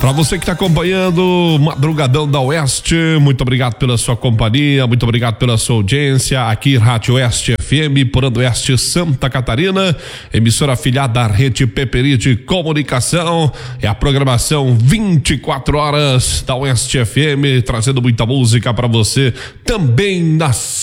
Para você que está acompanhando Madrugadão da Oeste, muito obrigado pela sua companhia, muito obrigado pela sua audiência. Aqui Rádio Oeste FM, Porando Oeste, Santa Catarina, emissora afiliada da Rede Peperite Comunicação. É a programação 24 horas da Oeste FM, trazendo muita música para você também nas